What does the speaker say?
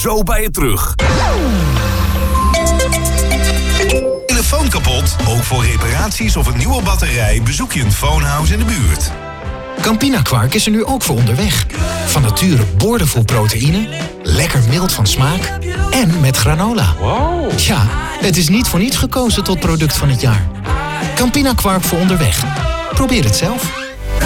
zo bij je terug. Telefoon kapot? Ook voor reparaties of een nieuwe batterij bezoek je een Phonehouse in de buurt. Campina Kwark is er nu ook voor onderweg. Van nature boordevol proteïne, lekker mild van smaak en met granola. Wow. Ja, het is niet voor niets gekozen tot product van het jaar. Campina Kwark voor onderweg. Probeer het zelf.